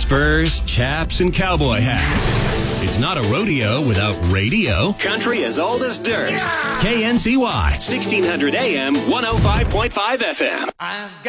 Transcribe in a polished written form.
spurs, chaps, and cowboy hats. It's not a rodeo without radio. Country as old as dirt. KNCY, 1600 AM, 105.5 FM.